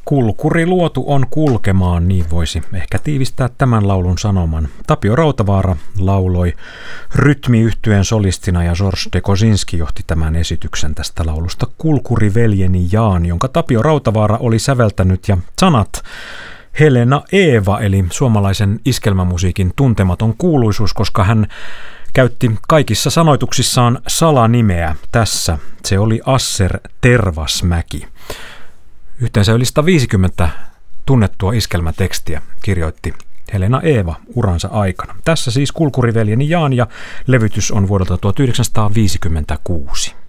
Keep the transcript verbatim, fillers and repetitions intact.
Kulkuri luotu on kulkemaan, niin voisi ehkä tiivistää tämän laulun sanoman. Tapio Rautavaara lauloi rytmiyhtyeen solistina ja Georges de Kosinski johti tämän esityksen tästä laulusta Kulkuri veljeni Jaan, jonka Tapio Rautavaara oli säveltänyt ja sanat Helena Eeva, eli suomalaisen iskelmämusiikin tuntematon kuuluisuus, koska hän käytti kaikissa sanoituksissaan salanimeä. Tässä se oli Asser Tervasmäki. Yhteensä yli sata viisikymmentä tunnettua iskelmätekstiä kirjoitti Helena Eeva uransa aikana. Tässä siis Kulkuri veljeni Jaan ja levytys on vuodelta tuhatyhdeksänsataaviisikymmentäkuusi.